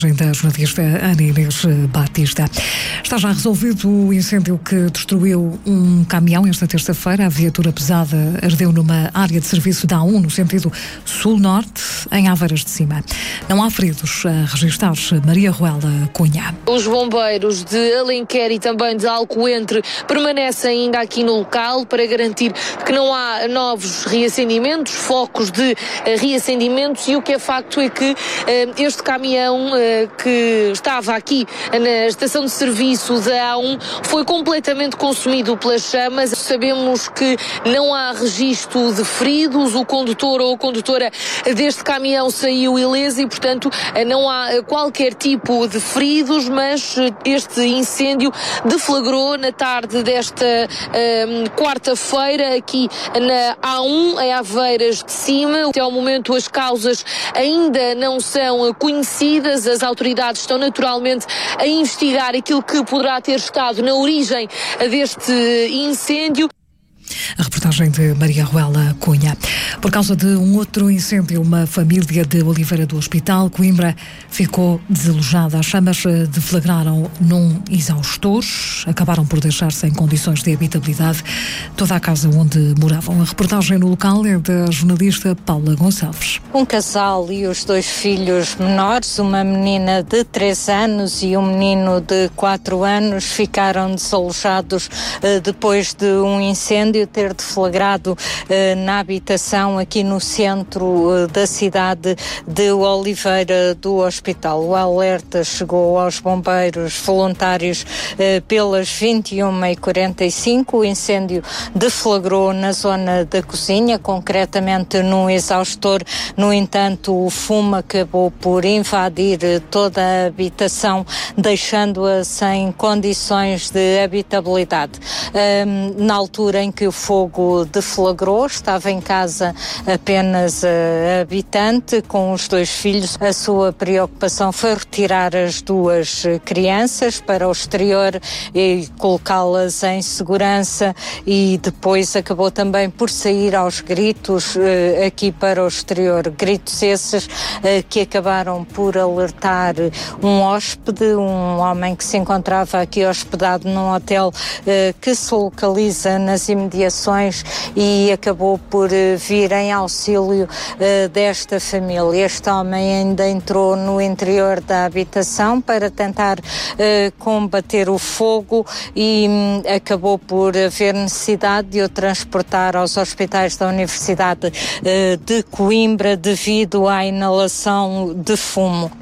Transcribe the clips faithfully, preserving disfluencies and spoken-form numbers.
Da jornalista Ana Inês Batista. Está já resolvido o incêndio que destruiu um caminhão esta terça-feira. A viatura pesada ardeu numa área de serviço da A um, no sentido sul-norte, em Aveiras de Cima. Não há feridos a registrar. Maria Ruela Cunha. Os bombeiros de Alenquer e também de Alcoentre permanecem ainda aqui no local para garantir que não há novos reacendimentos, focos de reacendimentos, e o que é facto é que este caminhão que estava aqui na estação de serviço da A um foi completamente consumido pelas chamas. Sabemos que não há registro de feridos, o condutor ou a condutora deste caminhão saiu ileso e, portanto, não há qualquer tipo de feridos, mas este incêndio deflagrou na tarde desta um, quarta-feira aqui na A um, em Aveiras de Cima. Até ao momento as causas ainda não são conhecidas. As autoridades estão naturalmente a investigar aquilo que poderá ter estado na origem deste incêndio. A reportagem de Maria Ruela Cunha. Por causa de um outro incêndio, uma família de Oliveira do Hospital, Coimbra, ficou desalojada. As chamas deflagraram num exaustor, acabaram por deixar sem condições de habitabilidade toda a casa onde moravam. A reportagem no local é da jornalista Paula Gonçalves. Um casal e os dois filhos menores, uma menina de três anos e um menino de quatro anos, ficaram desalojados eh, depois de um incêndio ter deflagrado eh, na habitação aqui no centro eh, da cidade de Oliveira do Hospital. O alerta chegou aos bombeiros voluntários eh, pelas vinte e uma e quarenta e cinco. O incêndio deflagrou na zona da cozinha, concretamente num exaustor. No entanto, o fumo acabou por invadir toda a habitação, deixando-a sem condições de habitabilidade. Um, na altura em que o fogo deflagrou, estava em casa apenas a habitante com os dois filhos. A sua preocupação foi retirar as duas crianças para o exterior e colocá-las em segurança, e depois acabou também por sair aos gritos eh, aqui para o exterior. Gritos esses eh, que acabaram por alertar um hóspede, um homem que se encontrava aqui hospedado num hotel eh, que se localiza nas imediações, e acabou por uh, vir em auxílio uh, desta família. Este homem ainda entrou no interior da habitação para tentar uh, combater o fogo e um, acabou por haver necessidade de o transportar aos hospitais da Universidade uh, de Coimbra devido à inalação de fumo.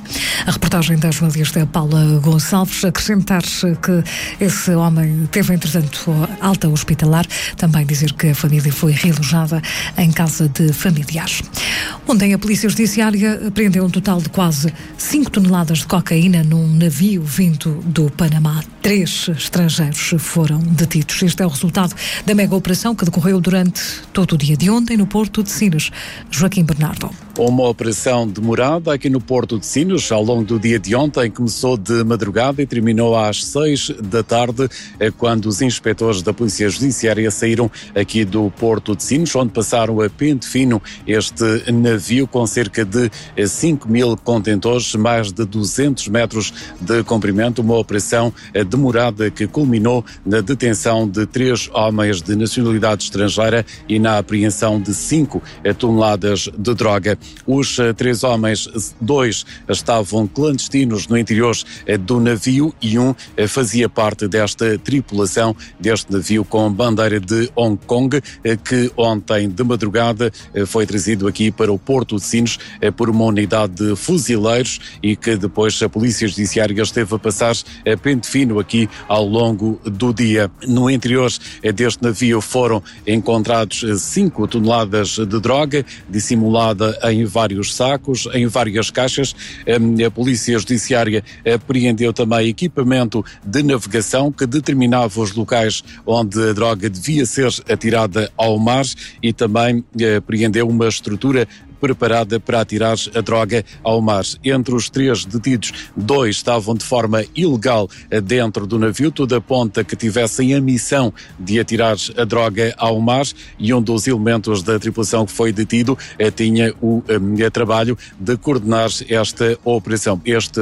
A reportagem da jornalista Paula Gonçalves. Acrescentar-se que esse homem teve, entretanto, alta hospitalar. Também dizer que a família foi realojada em casa de familiares. Ontem a Polícia Judiciária apreendeu um total de quase cinco toneladas de cocaína num navio vindo do Panamá. Três estrangeiros foram detidos. Este é o resultado da mega operação que decorreu durante todo o dia de ontem no Porto de Sines. Joaquim Bernardo. Uma operação demorada aqui no Porto de Sines, ao longo do dia de ontem, começou de madrugada e terminou às seis da tarde, quando os inspetores da Polícia Judiciária saíram aqui do Porto de Sines, onde passaram a pente fino este navio com cerca de cinco mil contentores, mais de duzentos metros de comprimento. Uma operação demorada que culminou na detenção de três homens de nacionalidade estrangeira e na apreensão de cinco toneladas de droga. Os uh, três homens, dois estavam clandestinos no interior uh, do navio e um uh, fazia parte desta tripulação deste navio com bandeira de Hong Kong, uh, que ontem de madrugada uh, foi trazido aqui para o Porto de Sines uh, por uma unidade de fuzileiros, e que depois a Polícia Judiciária esteve a passar uh, pente fino aqui ao longo do dia. No interior uh, deste navio foram encontrados uh, cinco toneladas de droga dissimulada em vários sacos, em várias caixas. A Polícia Judiciária apreendeu também equipamento de navegação que determinava os locais onde a droga devia ser atirada ao mar, e também apreendeu uma estrutura preparada para atirar a droga ao mar. Entre os três detidos, dois estavam de forma ilegal dentro do navio, tudo aponta que tivessem a missão de atirar a droga ao mar, e um dos elementos da tripulação que foi detido tinha o um, trabalho de coordenar esta operação. Este